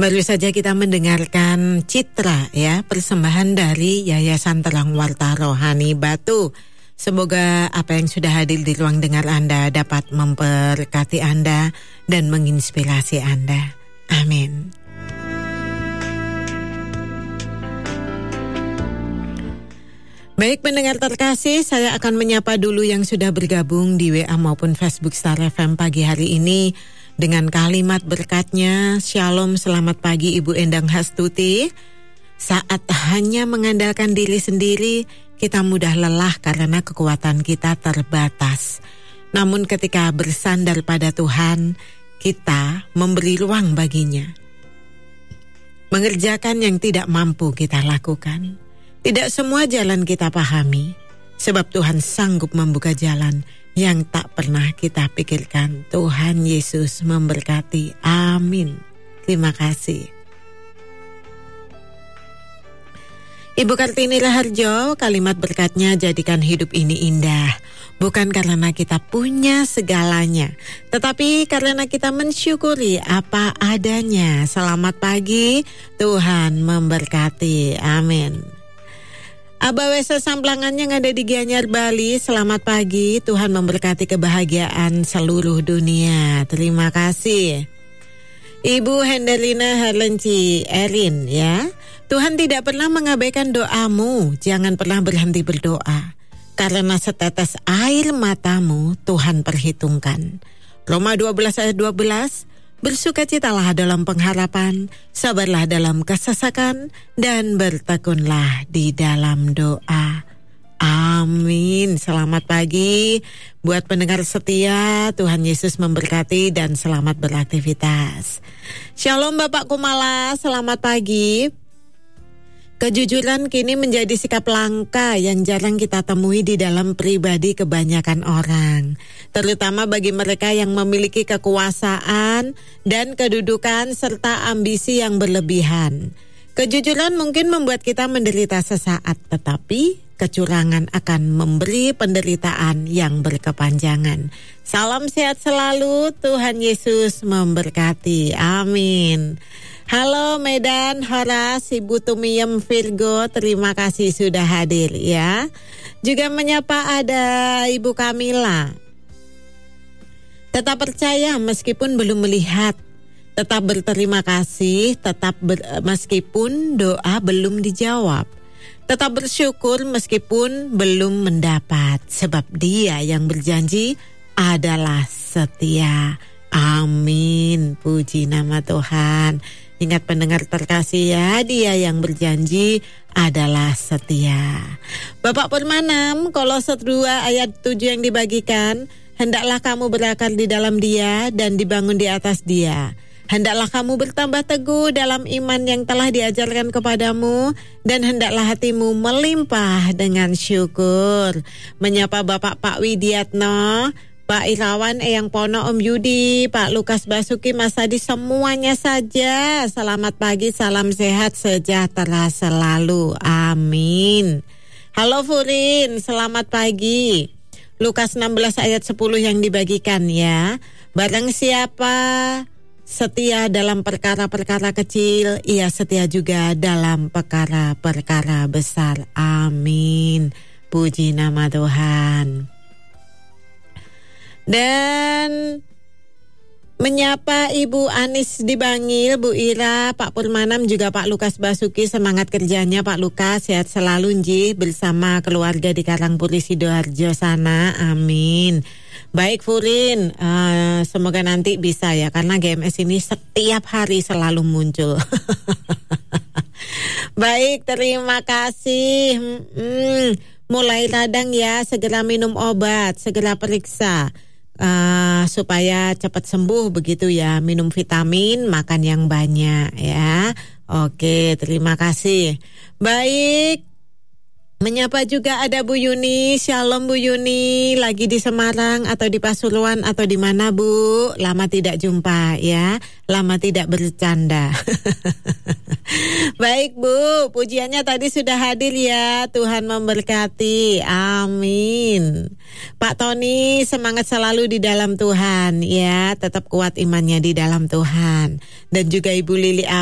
Baru saja kita mendengarkan Citra ya, persembahan dari Yayasan Terang Warta Rohani Batu. Semoga apa yang sudah hadir di ruang dengar Anda dapat memberkati Anda dan menginspirasi Anda. Amin. Baik pendengar terkasih, saya akan menyapa dulu yang sudah bergabung di WA maupun Facebook Star FM pagi hari ini dengan kalimat berkatnya. Shalom, selamat pagi Ibu Endang Hastuti. Saat hanya mengandalkan diri sendiri, kita mudah lelah karena kekuatan kita terbatas. Namun ketika bersandar pada Tuhan, kita memberi ruang baginya. Mengerjakan yang tidak mampu kita lakukan. Tidak semua jalan kita pahami, sebab Tuhan sanggup membuka jalan yang tak pernah kita pikirkan. Tuhan Yesus memberkati. Amin. Terima kasih. Ibu Kartini Raharjo, kalimat berkatnya jadikan hidup ini indah. Bukan karena kita punya segalanya, tetapi karena kita mensyukuri apa adanya. Selamat pagi, Tuhan memberkati. Amin. Abah Wesa Samplangan yang ada di Gianyar, Bali, selamat pagi. Tuhan memberkati kebahagiaan seluruh dunia. Terima kasih. Ibu Hendelina Harlenci Erin ya. Tuhan tidak pernah mengabaikan doamu. Jangan pernah berhenti berdoa. Karena setetes air matamu Tuhan perhitungkan. Roma 12 ayat 12. Bersukacitalah dalam pengharapan, sabarlah dalam kesesakan, dan bertekunlah di dalam doa. Amin. Selamat pagi buat pendengar setia. Tuhan Yesus memberkati dan selamat beraktivitas. Shalom Bapak Kumala, selamat pagi. Kejujuran kini menjadi sikap langka yang jarang kita temui di dalam pribadi kebanyakan orang. Terutama bagi mereka yang memiliki kekuasaan dan kedudukan serta ambisi yang berlebihan. Kejujuran mungkin membuat kita menderita sesaat, tetapi kecurangan akan memberi penderitaan yang berkepanjangan. Salam sehat selalu, Tuhan Yesus memberkati. Amin. Halo Medan, Horas, Ibu Tumiem Virgo, terima kasih sudah hadir ya. Juga menyapa ada Ibu Kamila. Tetap percaya meskipun belum melihat. Tetap berterima kasih, meskipun doa belum dijawab. Tetap bersyukur meskipun belum mendapat. Sebab Dia yang berjanji adalah setia. Amin, puji nama Tuhan. Ingat pendengar terkasih ya, Dia yang berjanji adalah setia. Bapak Permanam, Kolose 2 ayat 7 yang dibagikan, hendaklah kamu berakar di dalam Dia dan dibangun di atas Dia. Hendaklah kamu bertambah teguh dalam iman yang telah diajarkan kepadamu, dan hendaklah hatimu melimpah dengan syukur. Menyapa Bapak Pak Widiatno, Pak Irawan, Eyang Pono, Om Yudi, Pak Lukas Basuki, Mas Adi, semuanya saja. Selamat pagi, salam sehat, sejahtera selalu. Amin. Halo Furin, selamat pagi. Lukas 16 ayat 10 yang dibagikan ya. Barang siapa setia dalam perkara-perkara kecil, ia setia juga dalam perkara-perkara besar. Amin. Puji nama Tuhan. Dan menyapa Ibu Anis di Bangil, Bu Ira, Pak Purmanam, juga Pak Lukas Basuki. Semangat kerjanya Pak Lukas, sehat selalu nji bersama keluarga di Karangpuri Sidoarjo sana. Amin. Baik Furin, semoga nanti bisa ya, karena GMS ini setiap hari selalu muncul. Baik, terima kasih. Mulai radang ya, segera minum obat, segera periksa. Supaya cepat sembuh begitu ya. Minum vitamin, makan yang banyak ya. Oke, terima kasih. Baik, menyapa juga ada Bu Yuni. Shalom Bu Yuni, lagi di Semarang atau di Pasuruan atau di mana Bu? Lama tidak jumpa ya, lama tidak bercanda. Baik Bu, pujiannya tadi sudah hadir ya. Tuhan memberkati. Amin. Pak Tony, semangat selalu di dalam Tuhan ya. Tetap kuat imannya di dalam Tuhan. Dan juga Ibu Lili